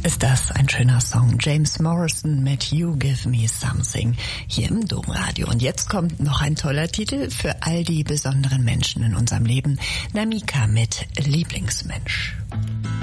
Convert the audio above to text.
Ist das ein schöner Song. James Morrison mit You Give Me Something hier im Domradio. Und jetzt kommt noch ein toller Titel für all die besonderen Menschen in unserem Leben. Namika mit Lieblingsmensch.